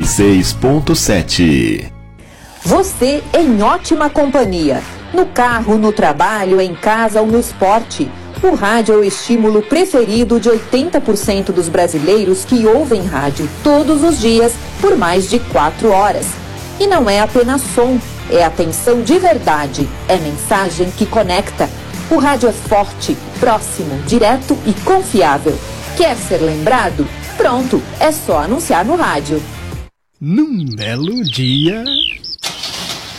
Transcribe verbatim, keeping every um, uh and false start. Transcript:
seis ponto sete. Você em ótima companhia. No carro, no trabalho, em casa ou no esporte. O rádio é o estímulo preferido de oitenta por cento dos brasileiros que ouvem rádio todos os dias por mais de quatro horas. E não é apenas som, é atenção de verdade, é mensagem que conecta. O rádio é forte, próximo, direto e confiável. Quer ser lembrado? Pronto, é só anunciar no rádio. Num belo dia...